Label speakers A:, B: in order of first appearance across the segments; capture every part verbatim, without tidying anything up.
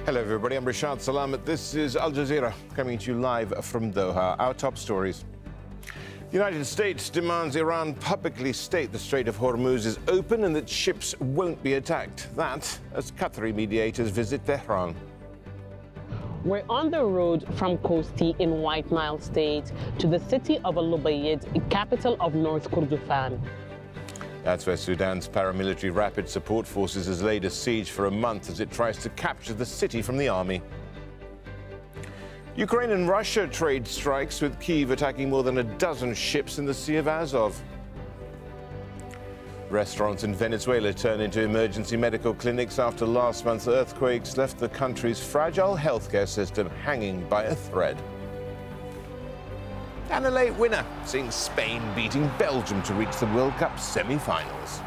A: Hello everybody, I'm Rashad Salamat. This is Al Jazeera coming to you live from Doha. Our top stories. The United States demands Iran publicly state the Strait of Hormuz is open and that ships won't be attacked. That as Qatari mediators visit Tehran.
B: We're on the road from Kosti in White Nile State to the city of Al-Ubayyid, capital of North Kordofan.
A: That's where Sudan's paramilitary Rapid Support Forces has laid a siege for a month as it tries to capture the city from the army. Ukraine and Russia trade strikes, with Kyiv attacking more than a dozen ships in the Sea of Azov. Restaurants in Venezuela turn into emergency medical clinics after last month's earthquakes left the country's fragile healthcare system hanging by a thread. And a late winner, seeing Spain beating Belgium to reach the World Cup semi-finals.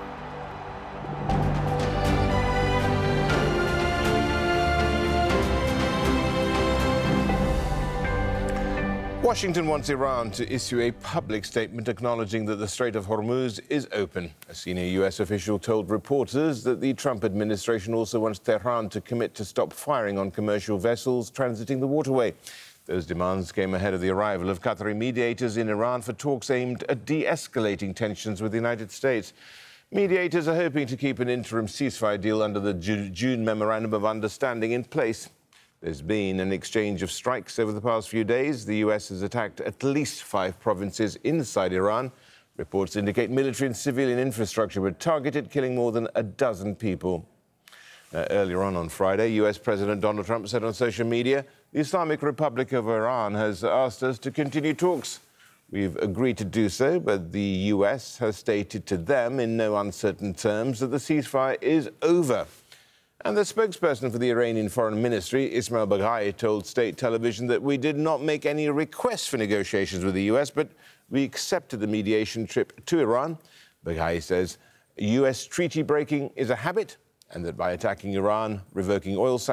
A: Washington wants Iran to issue a public statement acknowledging that the Strait of Hormuz is open. A senior U S official told reporters that the Trump administration also wants Tehran to commit to stop firing on commercial vessels transiting the waterway. Those demands came ahead of the arrival of Qatari mediators in Iran for talks aimed at de-escalating tensions with the United States. Mediators are hoping to keep an interim ceasefire deal under the June Memorandum of Understanding in place. There's been an exchange of strikes over the past few days. The U S has attacked at least five provinces inside Iran. Reports indicate military and civilian infrastructure were targeted, killing more than a dozen people. Uh, earlier on on Friday, U S President Donald Trump said on social media, the Islamic Republic of Iran has asked us to continue talks. We've agreed to do so, but the U S has stated to them in no uncertain terms that the ceasefire is over. And the spokesperson for the Iranian Foreign Ministry, Ismail Baghai, told state television that we did not make any requests for negotiations with the U S, but we accepted the mediation trip to Iran. Baghai says U S treaty breaking is a habit, and that by attacking Iran, revoking oil sanctions,